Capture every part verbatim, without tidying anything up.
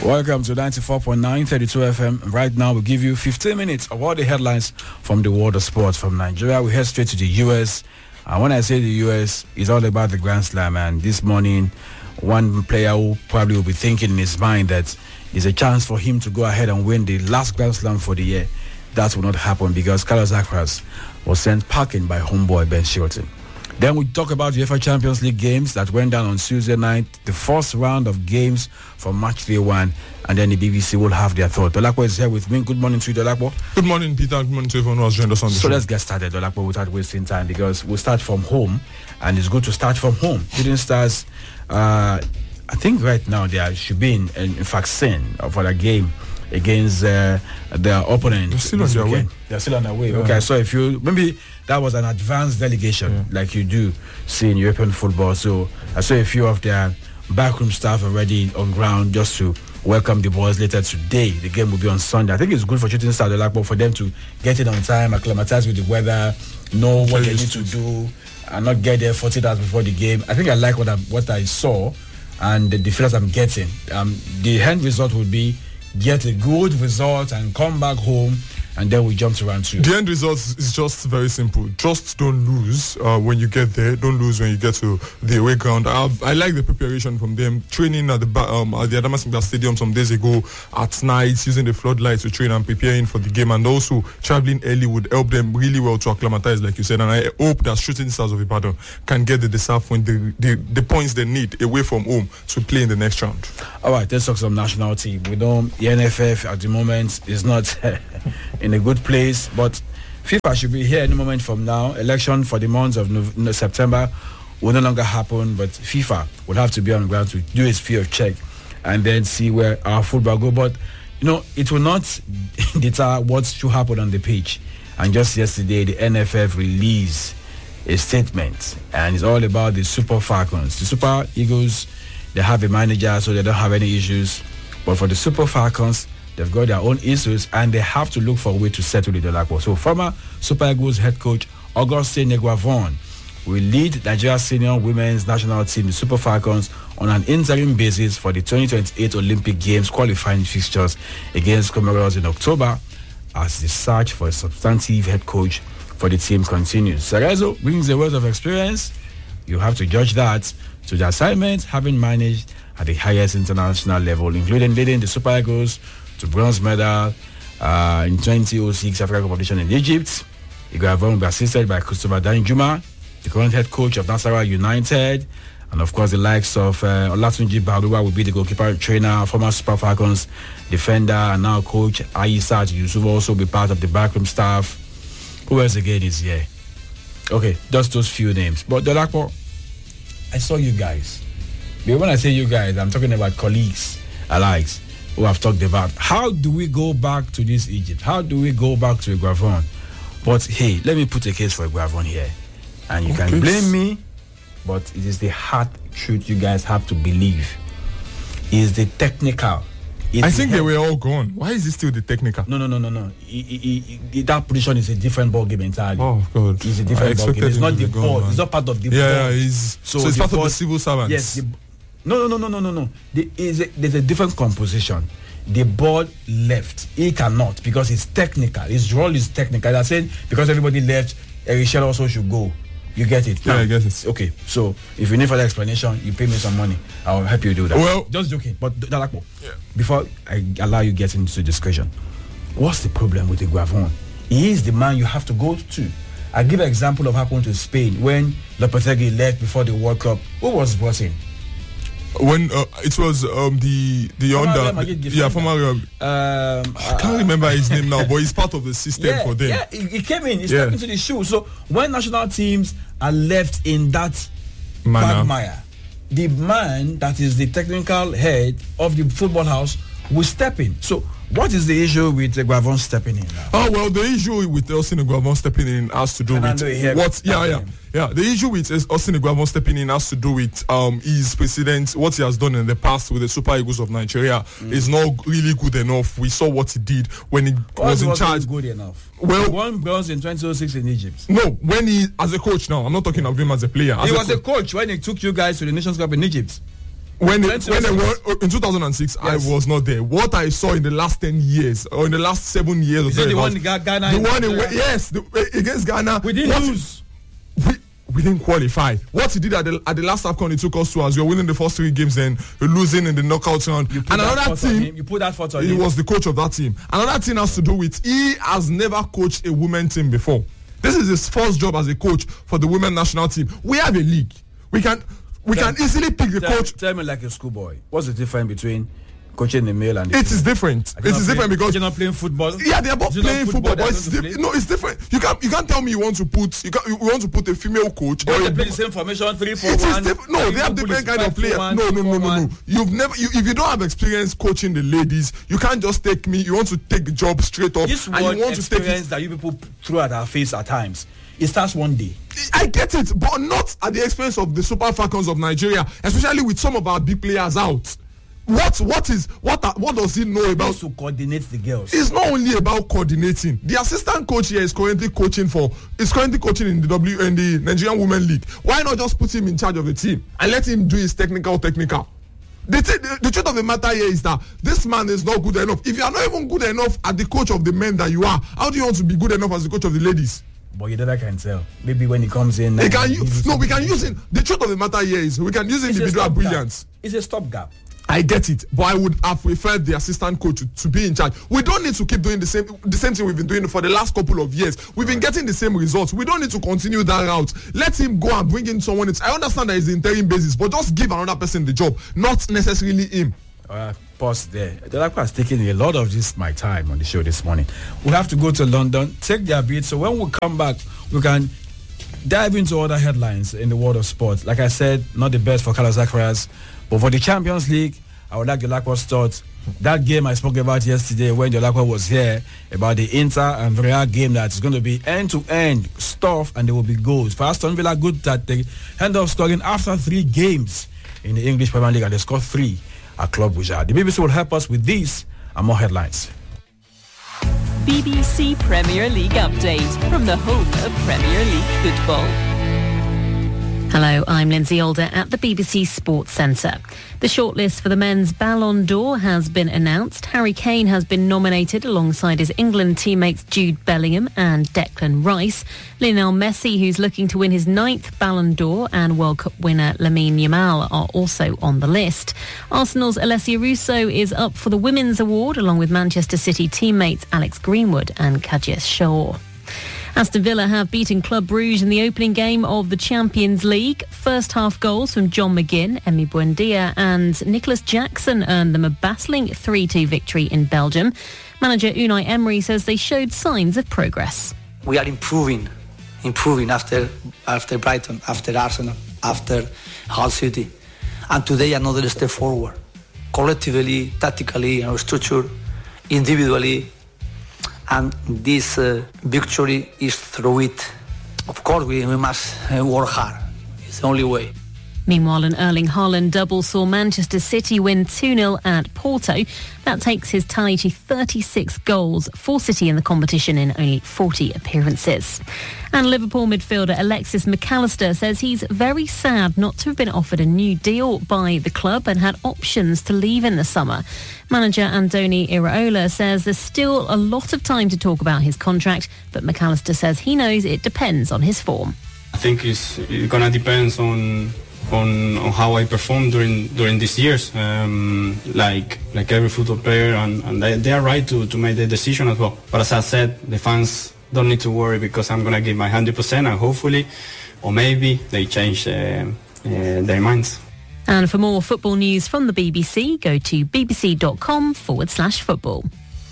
Welcome to ninety-four point nine thirty-two F M. Right now, we give you fifteen minutes of all the headlines from the world of sports from Nigeria. We head straight to the U S. And when I say the U S, it's all about the Grand Slam. And this morning, one player who probably will be thinking in his mind that it's a chance for him to go ahead and win the last Grand Slam for the year. That will not happen because Carlos Alcaraz was sent packing by homeboy Ben Shelton. Then we talk about the UEFA Champions League games that went down on Tuesday night, the first round of games from match day one, and then the B B C will have their thought. Dolapo is here with me. Good morning to you, Dolapo. Good morning, Peter. Good morning to everyone who has joined us on the so show. So let's get started, Dolapo, without wasting time, because we'll start from home, and it's good to start from home. Shooting Stars, uh, I think right now they should be in, in fact, sin for the game against uh, their opponent. They're still on their way. They're still on their way. Yeah. Okay, so if you maybe that was an advanced delegation, yeah. like you do see in European football. So I saw a few of their backroom staff already on ground just to welcome the boys later today. The game will be on Sunday. I think it's good for Shooting Stars Dolapo for them to get it on time, acclimatize with the weather, know what they need to do, and not get there forty hours before the game. I think I like what I what I saw and the, the feelings I'm getting. Um, the end result would be get a good result and come back home, and then we jump to round two. The end result is just very simple. Just don't lose uh, when you get there. Don't lose when you get to the away ground. I've, I like the preparation from them. Training at the um, at the Adamasingba Stadium some days ago at night, using the floodlights to train and preparing for the game, and also traveling early would help them really well to acclimatize, like you said. And I hope that Shooting Stars of Ibadan can get the deserved win, the, the, the points they need away from home to play in the next round. All right, let's talk some national team. We know the N F F at the moment is not in a good place, but FIFA should be here any moment from now. Election for the month of November, September will no longer happen, but FIFA will have to be on ground to do its field check and then see where our football go. But you know, it will not deter what should happen on the pitch. And just yesterday, the N F F released a statement, and it's all about the Super Falcons. The Super Eagles, they have a manager, so they don't have any issues. But for the Super Falcons, they've got their own issues, and they have to look for a way to settle the Dolapo. So former Super Eagles head coach Augustine Negravon will lead Nigeria senior women's national team, the Super Falcons, on an interim basis for the twenty twenty-eight Olympic Games qualifying fixtures against Comoros in October, as the search for a substantive head coach for the team continues. Cerezo brings a wealth of experience. You have to judge that to the assignment, having managed at the highest international level, including leading the Super Eagles to bronze medal uh, in twenty oh six African competition in Egypt. Igravon will be assisted by Christopher Danjuma, the current head coach of Nasarawa United, and of course the likes of uh, Olatunji Baruwa will be the goalkeeper trainer, former Super Falcons defender, and now coach Aisat Yusuf will also be part of the backroom staff. Who else again is here? Okay, just those few names. But Dolapo, I saw you guys. But when I say you guys, I'm talking about colleagues, allies, who have talked about how do we go back to this Egypt? How do we go back to Igravon? But hey, let me put a case for Igravon here. And you okay. can blame me, but it is the hard truth you guys have to believe. Is the technical. I think the they were all gone. Why is it still the technical? No, no, no, no, no. It, it, it, that position is a different ball game entirely. Oh, God. It's a different ball game. It's not the board. It's not part of the board. Yeah, yeah, it's, so, so it's part board, of the civil servants. Yes. The, no, no, no, no, no, no, no. There is a, there's a different composition. The board left. He cannot because it's technical. His role is technical. They're saying because everybody left, Erichel also should go. You get it? Yeah, now, I get it. Okay, so if you need further explanation, you pay me some money. I'll help you do that. Well, just joking. But Dolapo, yeah. before I allow you get into the discussion, what's the problem with Igravon? He is the man you have to go to. I give an example of what happened to Spain when Lopetegui left before the World Cup. Who was brought in? When uh, it was um, the the under yeah former um, um, I can't uh, remember his name now, but he's part of the system yeah, for them. Yeah, he, he came in. He yeah. stepped into the shoe. So when national teams are left in that quagmire, the man that is the technical head of the football house will step in. So what is the issue with Igravon stepping in now? Oh well, the issue with Austin Igravon stepping in has to do with what? Yeah, yeah. Yeah, the issue with Austin Igravon stepping in has to do with um, his precedent, what he has done in the past with the Super Eagles of Nigeria mm. is not really good enough. We saw what he did when he what was in charge. Good enough. Well, he won bronze in twenty oh six in Egypt. No, when he as a coach now. I'm not talking of him as a player. As he a was co- a coach when he took you guys to the Nations Cup in Egypt. When they, when they won in two thousand six, Yes. I was not there. What I saw in the last ten years or in the last seven years, Is or it the thereabouts, one that Ghana? the in one in, Nigeria? yes, the, against Ghana, We didn't what- lose. We, we didn't qualify. What he did at the at the last AFCON, he took us to as we were winning the first three games, then losing in the knockout round. You put And that another fault on team, him. You put that fault on he him. was the coach of that team. Another thing has to do with he has never coached a women team before. This is his first job as a coach for the women national team. We have a league. We can we Tell- can easily pick the Tell, coach. tell me like a schoolboy. What's the difference between coaching the male and the It is different. It is different because you're not playing football. yeah, they are both Is it not playing football, they're but it's going to diff- play? no, it's different. You can't you can't tell me you want to put you can't, you want to put a female coach They or a play the same formation, three, four, It is one. different. No, they have different kind of players. No, no, no, no, no. You've never. You, if you don't have experience coaching the ladies, you can't just take me. You want to take the job straight up, This and word you want to take experience it. that you people throw at our face at times. It starts one day. I get it, but not at the expense of the Super Falcons of Nigeria, especially with some of our big players out. What what is what are, what does he know about? Just to coordinate the girls. It's not only about coordinating. The assistant coach here is currently coaching for is currently coaching in the W in the Nigerian Women League. Why not just put him in charge of the team and let him do his technical technical? The, th- the, the truth of the matter here is that this man is not good enough. If you are not even good enough at the coach of the men that you are, how do you want to be good enough as the coach of the ladies? But you never can tell. Maybe when he comes in, They now, can he use, gives no, you we can something. use it. The truth of the matter here is we can use It's a individual stopgap. brilliance. It's a stopgap. I get it, but I would have preferred the assistant coach to, to be in charge. We don't need to keep doing the same the same thing we've been doing for the last couple of years. We've been getting the same results. We don't need to continue that route. Let him go and bring in someone. It's, I understand that it's the interim basis, but just give another person the job, not necessarily him. Uh, pause there. The Delacroix has taken a lot of this my time on the show this morning. We have to go to London, take their beat. So when we come back, we can dive into other headlines in the world of sport. Like I said, not the best for Carlos Zacharias, but for the Champions League, I would like Delacroix's thoughts. That game I spoke about yesterday when Delacroix was here about the Inter and Villarreal game that is going to be end-to-end stuff and there will be goals. For Aston Villa, good that they end up scoring after three games in the English Premier League and they scored three at Club Brugge. The B B C will help us with these and more headlines. B B C Premier League update from the home of Premier League football. Hello, I'm Lindsay Alder at the B B C Sports Centre. The shortlist for the men's Ballon d'Or has been announced. Harry Kane has been nominated alongside his England teammates Jude Bellingham and Declan Rice. Lionel Messi, who's looking to win his ninth Ballon d'Or, and World Cup winner Lamine Yamal are also on the list. Arsenal's Alessia Russo is up for the Women's Award along with Manchester City teammates Alex Greenwood and Kajes Shaw. Aston Villa have beaten Club Brugge in the opening game of the Champions League. First half goals from John McGinn, Emi Buendia and Nicholas Jackson earned them a battling three two victory in Belgium. Manager Unai Emery says they showed signs of progress. We are improving, improving after after Brighton, after Arsenal, after Hull City. And today another step forward. Collectively, tactically, our structure, individually. And this uh, victory is through it. Of course, we, we must uh, work hard. It's the only way. Meanwhile, an Erling Haaland double saw Manchester City win two nil at Porto. That takes his tally to thirty-six goals for City in the competition in only forty appearances. And Liverpool midfielder Alexis McAllister says he's very sad not to have been offered a new deal by the club and had options to leave in the summer. Manager Andoni Iraola says there's still a lot of time to talk about his contract, but McAllister says he knows it depends on his form. I think it's, it's gonna depend on on on how I perform during during these years. Um, like like every football player, and, and they, they are right to, to make the decision as well. But as I said, the fans don't need to worry because I'm gonna give my one hundred percent, and hopefully, or maybe they change uh, uh, their minds. And for more football news from the B B C, go to bbc.com forward slash football.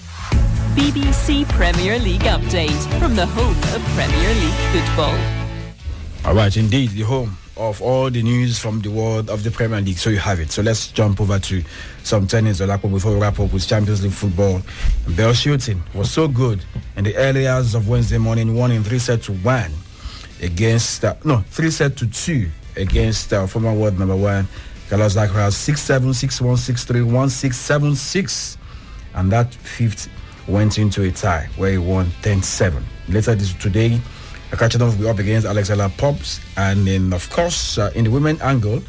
B B C Premier League update from the home of Premier League football. All right, indeed, the home of all the news from the world of the Premier League. So you have it. So let's jump over to some tennis before we wrap up with Champions League football. Bell shooting was so good in the early hours of Wednesday morning, won in three sets to one against, uh, no, three sets to two against uh, former world number one, Carlos Zacharias, six seven, six one, six three, one six seven six. And that fifth went into a tie where he won ten seven. Later this today, Akachanov will be up against Alexander Pops. And then, of course, uh, in the women angle,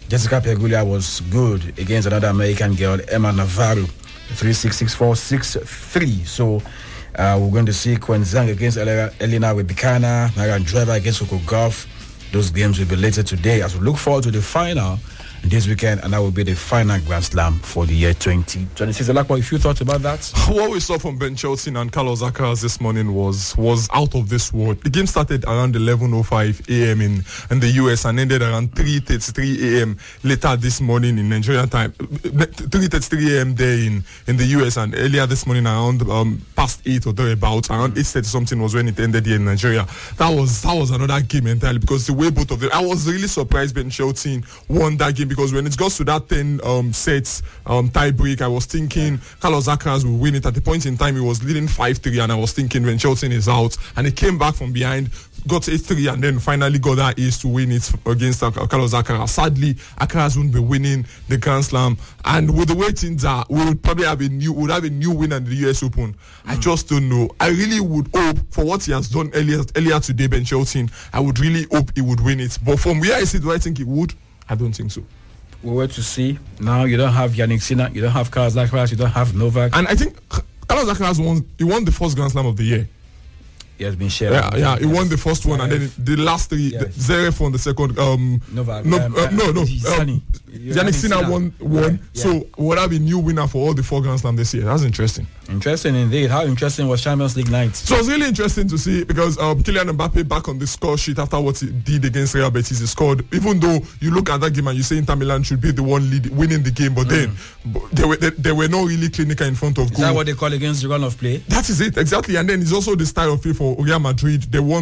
Jessica Pegula was good against another American girl, Emma Navarro, three six six four six three. So uh, we're going to see Quen Zhang against Elena Rybakina, Marian Driver against Coco Gauff. Those games will be later today as we look forward to the final this weekend, and that will be the final Grand Slam for the year twenty twenty-six. Alakwa, if you thought about that? What we saw from Ben Shelton and Carlos Alcaraz this morning was was out of this world. The game started around eleven oh five a.m. in, in the U S and ended around three thirty-three a.m. later this morning in Nigerian time. three thirty-three a.m. there in, in the U S, and earlier this morning around um, past eight or thereabouts, around eight thirty something was when it ended here in Nigeria. That was that was another game entirely, because the way both of them, I was really surprised Ben Shelton won that game, because when it goes to that ten um, sets um, tie break, I was thinking Carlos Alcaraz will win it. At the point in time, he was leading five three, and I was thinking Ben Shelton is out, and he came back from behind, got eight three, and then finally got that ace to win it against uh, Carlos Alcaraz. Sadly, Alcaraz wouldn't be winning the Grand Slam, and with the way things are, we would probably have a new would have a new winner in the U S Open. Mm. I just don't know. I really would hope, for what he has done earlier earlier today, Ben Shelton, I would really hope he would win it. But from where I sit, do I think he would? I don't think so. We were to see. Now you don't have Yannick Sinner, you don't have Carlos Alcaraz, you don't have Novak. And I think Carlos Alcaraz won. He won the first Grand Slam of the year. He has been shared. Yeah, yeah. He won the first one, and then the last three. Yes. Zverev won the second. Um, Novak. No, um, uh, no, no. Um, Yannick Sinner won. Won. Yeah. So would have a new winner for all the four Grand Slam this year. That's interesting. Interesting indeed. How interesting was Champions League night? So it was really interesting to see, because um, Kylian Mbappe back on the score sheet after what he did against Real Betis. He scored. Even though you look at that game and you say Inter Milan should be the one lead, winning the game, but mm. then they were they, they were not really clinical in front of goal. Is that what they call against the run of play? That is it, exactly. And then it's also the style of play for Real Madrid. They won